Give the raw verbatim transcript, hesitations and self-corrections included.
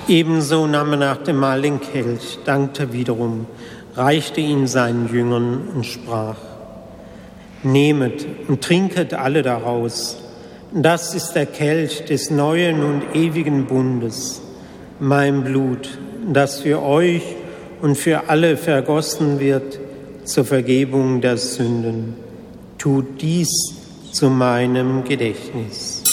Ebenso nahm er nach dem Mahl den Kelch, dankte wiederum, reichte ihn seinen Jüngern und sprach: Nehmet und trinket alle daraus. Das ist der Kelch des neuen und ewigen Bundes, mein Blut, das für euch und für alle vergossen wird zur Vergebung der Sünden. Tut dies zu meinem Gedächtnis.